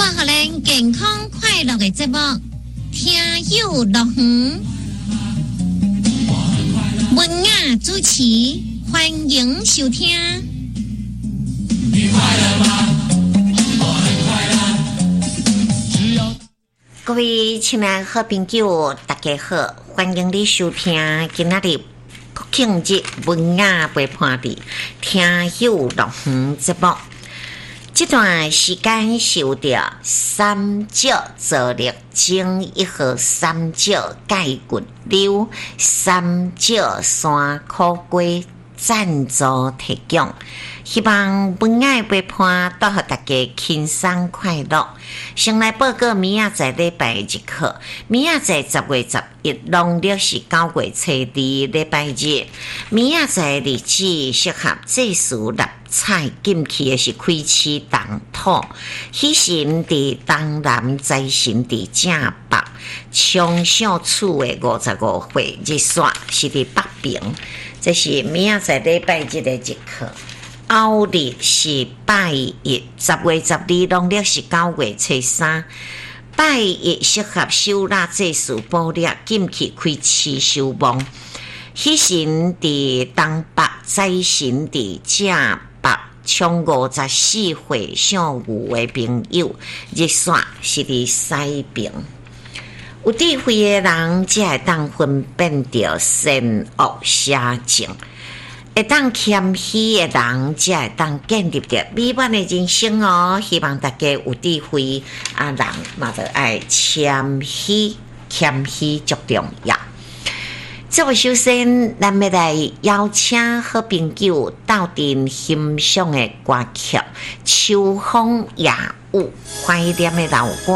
带予咱健康快乐的节目，听有乐园。文雅主持，欢迎收听。 你快乐吗？我很快乐。只要各位亲爱的好朋友，大家好，欢迎你收听今仔日国庆日文雅陪伴的听有乐园节目。这段时间受到三角座力精1号三角钙骨瘤三角山苦瓜赞助提供，希望文雅陪伴带予大家轻松快乐。先来报告明仔载礼拜日课，明仔载10月11，农历是9月初2礼拜日。明仔载日子适合祭祀立菜，禁忌的是开市动土，喜神伫东南，财神伫正北。冲上厝的55岁日线是伫北平，这是明仔载礼拜日的日课。后日是拜一，10月12，农历是9月初3。拜一适合收纳祭祀补粒，禁忌开市收墓。喜神伫东北，财神伫正北。冲54岁上有的朋友，日线是伫西平。有智慧的人，才会当分辨着善恶邪正；会当谦虚的人，才会当建立着美满的人生哦。希望大家有智慧人嘛，就爱谦虚，谦虚足重要。这位首先，咱要来邀请好朋友斗阵欣赏的歌曲《秋风夜雨》，怀念的老歌。